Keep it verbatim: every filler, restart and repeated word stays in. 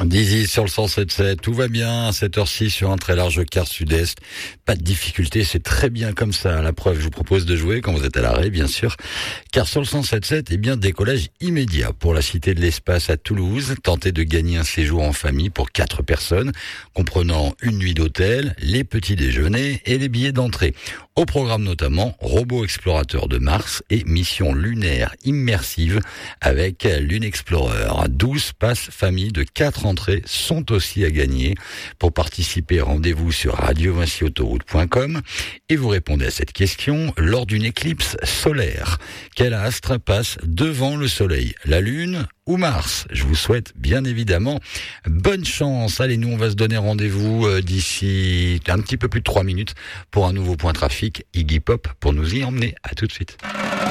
Dizzy sur le cent sept sept, tout va bien à cette heure-ci sur un très large quart sud-est. Pas de difficulté, c'est très bien comme ça. La preuve, je vous propose de jouer quand vous êtes à l'arrêt, bien sûr. Car sur le cent sept sept, eh bien, décollage immédiat pour la Cité de l'Espace à Toulouse. Tentez de gagner un séjour en famille pour quatre personnes, comprenant une nuit d'hôtel, les petits déjeuners et les billets d'entrée. Au programme notamment, robot explorateur de Mars et mission lunaire immersive avec Lune Explorer. douze passes famille de quatre entrées sont aussi à gagner. Pour participer, rendez-vous sur radio vinci autoroute point com et vous répondez à cette question lors d'une éclipse solaire. Quel astre passe devant le Soleil, la Lune ou Mars? Je vous souhaite bien évidemment bonne chance. Allez, nous on va se donner rendez-vous euh, d'ici un petit peu plus de trois minutes pour un nouveau point trafic Iggy Pop pour nous y emmener. À tout de suite.